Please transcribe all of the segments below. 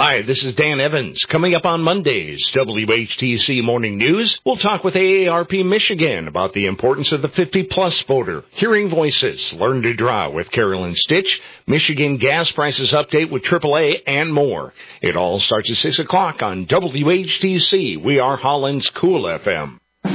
Hi, this is Dan Evans. Coming up on Monday's WHTC Morning News, we'll talk with AARP Michigan about the importance of the 50-plus voter. Hearing Voices, Learn to Draw with Carolyn Stitch, Michigan gas prices update with AAA, and more. It all starts at 6 o'clock on WHTC. We are Holland's Cool FM.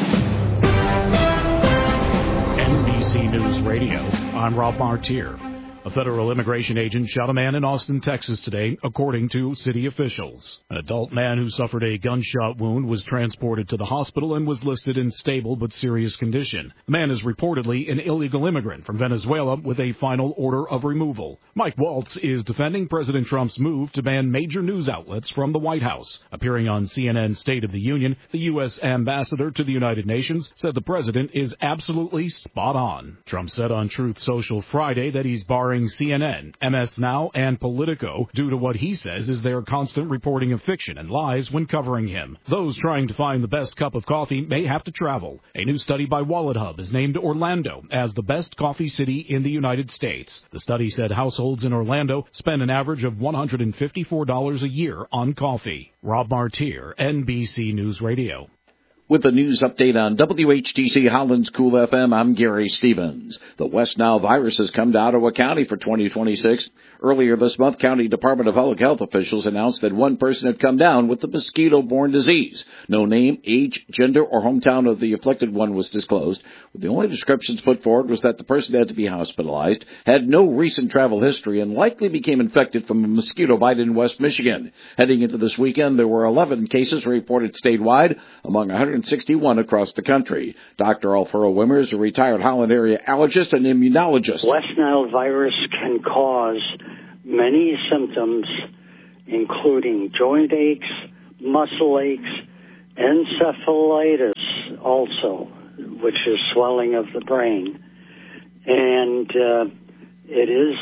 NBC News Radio, I'm Rob Martier. A federal immigration agent shot a man in Austin, Texas today, according to city officials. An adult man who suffered a gunshot wound was transported to the hospital and was listed in stable but serious condition. The man is reportedly an illegal immigrant from Venezuela with a final order of removal. Mike Waltz is defending President Trump's move to ban major news outlets from the White House. Appearing on CNN's State of the Union, the U.S. ambassador to the United Nations said the president is absolutely spot on. Trump said on Truth Social Friday that he's barring CNN, MS Now, and Politico due to what he says is their constant reporting of fiction and lies when covering him. Those trying to find the best cup of coffee may have to travel. A new study by WalletHub has named Orlando as the best coffee city in the United States. The study said households in Orlando spend an average of $154 a year on coffee. Rob Martier, NBC News Radio. With the news update on WHTC Holland's Cool FM, I'm Gary Stevens. The West Nile virus has come to Ottawa County for 2026. Earlier this month, County Department of Public Health officials announced that one person had come down with the mosquito-borne disease. No name, age, gender, or hometown of the afflicted one was disclosed. The only descriptions put forward was that the person had to be hospitalized, had no recent travel history, and likely became infected from a mosquito bite in West Michigan. Heading into this weekend, there were 11 cases reported statewide, among 161 across the country. Dr. Alfaro Wimmer is a retired Holland area allergist and immunologist. West Nile virus can cause many symptoms, including joint aches, muscle aches, encephalitis also, which is swelling of the brain. And it is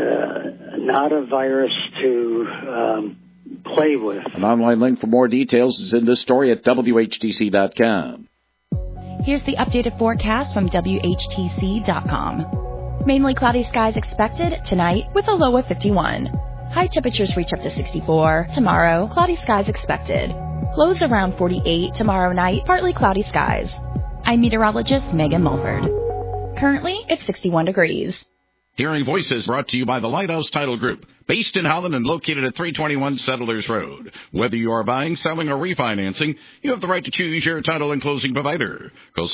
not a virus to play with. An online link for more details is in this story at WHTC.com. Here's the updated forecast from WHTC.com. Mainly cloudy skies expected tonight with a low of 51. High temperatures reach up to 64. Tomorrow, cloudy skies expected. Lows around 48 tomorrow night, partly cloudy skies. I'm meteorologist Megan Mulford. Currently, it's 61 degrees. Hearing Voices brought to you by the Lighthouse Title Group, based in Holland and located at 321 Settlers Road. Whether you are buying, selling, or refinancing, you have the right to choose your title and closing provider. Call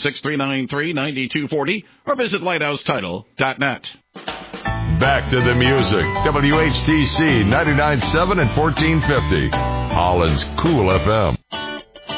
616-393-9240 or visit lighthousetitle.net. Back to the music. WHTC 99.7 and 1450. Holland's Cool FM.